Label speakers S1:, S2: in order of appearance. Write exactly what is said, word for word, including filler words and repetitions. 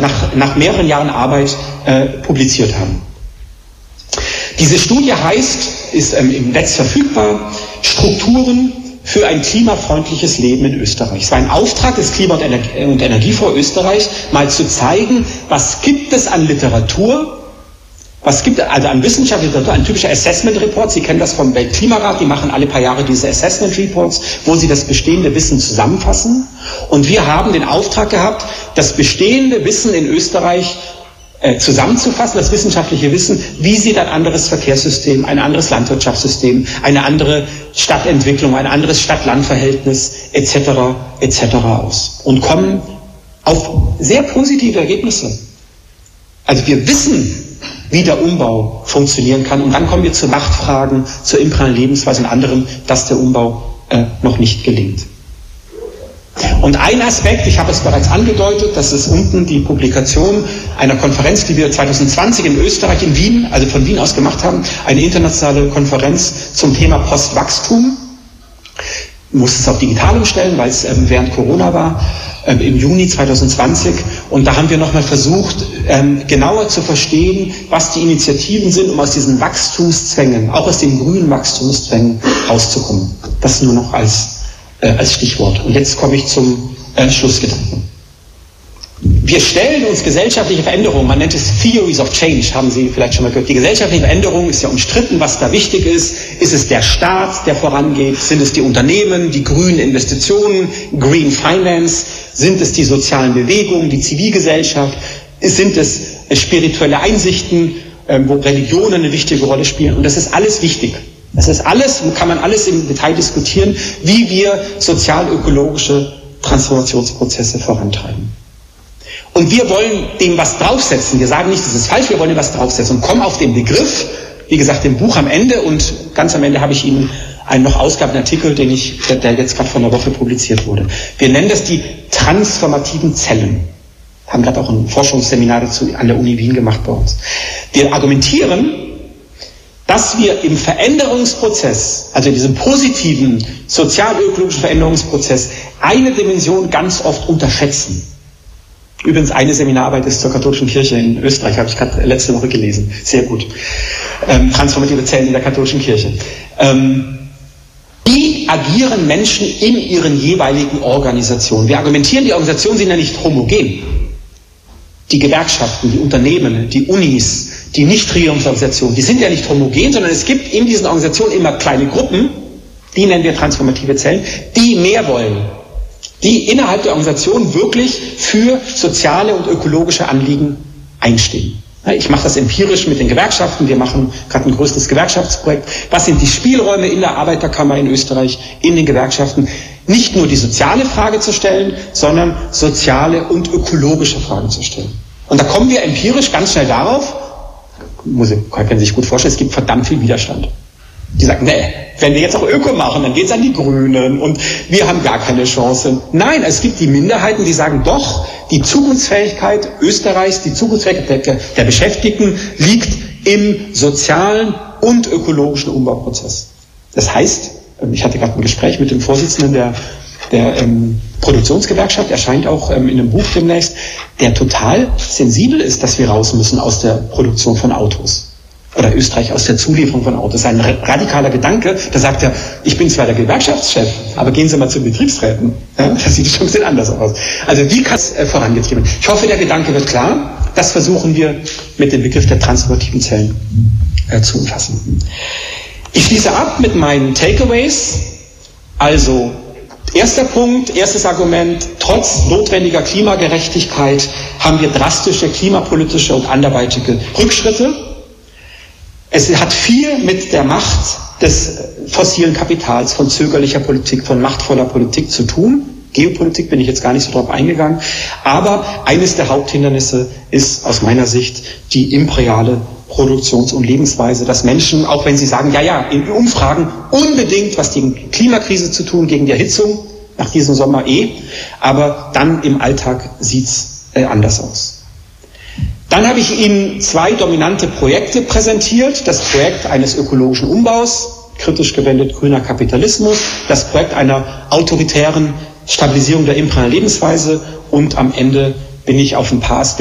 S1: nach, nach mehreren Jahren Arbeit äh, publiziert haben. Diese Studie heißt, ist ähm, im Netz verfügbar, Strukturen für ein klimafreundliches Leben in Österreich. Es war ein Auftrag des Klima- und, Energie- und Energiefonds Österreich, mal zu zeigen, was gibt es an Literatur, was gibt es also an wissenschaftlicher Literatur, ein typischer Assessment Report. Sie kennen das vom Weltklimarat, die machen alle paar Jahre diese Assessment Reports, wo sie das bestehende Wissen zusammenfassen. Und wir haben den Auftrag gehabt, das bestehende Wissen in Österreich äh, zusammenzufassen, das wissenschaftliche Wissen, wie sieht ein anderes Verkehrssystem, ein anderes Landwirtschaftssystem, eine andere Stadtentwicklung, ein anderes Stadt-Land-Verhältnis et cetera et cetera aus. Und kommen auf sehr positive Ergebnisse. Also wir wissen, wie der Umbau funktionieren kann. Und dann kommen wir zu Machtfragen, zur imperialen Lebensweise und anderem, dass der Umbau äh, noch nicht gelingt. Und ein Aspekt, ich habe es bereits angedeutet, das ist unten die Publikation einer Konferenz, die wir zwanzig zwanzig in Österreich, in Wien, also von Wien aus gemacht haben, eine internationale Konferenz zum Thema Postwachstum. Ich musste es auf digital umstellen, weil es ähm, während Corona war, ähm, im Juni zwanzig zwanzig. Und da haben wir nochmal versucht, ähm, genauer zu verstehen, was die Initiativen sind, um aus diesen Wachstumszwängen, auch aus den grünen Wachstumszwängen rauszukommen. Das nur noch als, äh, als Stichwort. Und jetzt komme ich zum äh, Schlussgedanken. Wir stellen uns gesellschaftliche Veränderungen, man nennt es Theories of Change, haben Sie vielleicht schon mal gehört. Die gesellschaftliche Veränderung ist ja umstritten, was da wichtig ist. Ist es der Staat, der vorangeht? Sind es die Unternehmen, die grünen Investitionen, Green Finance? Sind es die sozialen Bewegungen, die Zivilgesellschaft? Sind es spirituelle Einsichten, wo Religionen eine wichtige Rolle spielen? Und das ist alles wichtig. Das ist alles, kann man alles im Detail diskutieren, wie wir sozial-ökologische Transformationsprozesse vorantreiben. Und wir wollen dem was draufsetzen. Wir sagen nicht, das ist falsch, wir wollen dem was draufsetzen. Und kommen auf den Begriff, wie gesagt, im Buch am Ende, und ganz am Ende habe ich Ihnen einen noch ausgabenden Artikel, den ich, der jetzt gerade vor einer Woche publiziert wurde. Wir nennen das die transformativen Zellen. Wir haben gerade auch ein Forschungsseminar dazu an der Uni Wien gemacht bei uns. Wir argumentieren, dass wir im Veränderungsprozess, also in diesem positiven sozial-ökologischen Veränderungsprozess, eine Dimension ganz oft unterschätzen. Übrigens, eine Seminararbeit ist zur katholischen Kirche in Österreich, habe ich gerade letzte Woche gelesen. Sehr gut. Ähm, transformative Zellen in der katholischen Kirche. Ähm, wie agieren Menschen in ihren jeweiligen Organisationen? Wir argumentieren, die Organisationen sind ja nicht homogen. Die Gewerkschaften, die Unternehmen, die Unis, die Nichtregierungsorganisationen, die sind ja nicht homogen, sondern es gibt in diesen Organisationen immer kleine Gruppen, die nennen wir transformative Zellen, die mehr wollen. Die innerhalb der Organisation wirklich für soziale und ökologische Anliegen einstehen. Ich mache das empirisch mit den Gewerkschaften. Wir machen gerade ein größtes Gewerkschaftsprojekt. Was sind die Spielräume in der Arbeiterkammer in Österreich, in den Gewerkschaften? Nicht nur die soziale Frage zu stellen, sondern soziale und ökologische Fragen zu stellen. Und da kommen wir empirisch ganz schnell darauf, muss ich, können Sie sich gut vorstellen, es gibt verdammt viel Widerstand. Die sagen, nee, wenn wir jetzt auch Öko machen, dann geht's an die Grünen und wir haben gar keine Chance. Nein, es gibt die Minderheiten, die sagen, doch, die Zukunftsfähigkeit Österreichs, die Zukunftsfähigkeit der, der Beschäftigten liegt im sozialen und ökologischen Umbauprozess. Das heißt, ich hatte gerade ein Gespräch mit dem Vorsitzenden der, der ähm, Produktionsgewerkschaft, erscheint auch ähm, in einem Buch demnächst, der total sensibel ist, dass wir raus müssen aus der Produktion von Autos. Oder Österreich aus der Zulieferung von Autos. Das ist ein radikaler Gedanke. Da sagt er, ich bin zwar der Gewerkschaftschef, aber gehen Sie mal zu Betriebsräten. Ja, das sieht schon ein bisschen anders aus. Also wie kann es äh, vorangetrieben werden? Ich hoffe, der Gedanke wird klar. Das versuchen wir mit dem Begriff der transformativen Zellen äh, zu umfassen. Ich schließe ab mit meinen Takeaways. Also erster Punkt, erstes Argument, trotz notwendiger Klimagerechtigkeit haben wir drastische klimapolitische und anderweitige Rückschritte. Es hat viel mit der Macht des fossilen Kapitals, von zögerlicher Politik, von machtvoller Politik zu tun. Geopolitik bin ich jetzt gar nicht so drauf eingegangen. Aber eines der Haupthindernisse ist aus meiner Sicht die imperiale Produktions- und Lebensweise, dass Menschen, auch wenn sie sagen, ja, ja, in Umfragen unbedingt was gegen Klimakrise zu tun, gegen die Erhitzung, nach diesem Sommer eh, aber dann im Alltag sieht's äh, anders aus. Dann habe ich Ihnen zwei dominante Projekte präsentiert. Das Projekt eines ökologischen Umbaus, kritisch gewendet grüner Kapitalismus, das Projekt einer autoritären Stabilisierung der imperialen Lebensweise, und am Ende bin ich auf ein paar Aspekte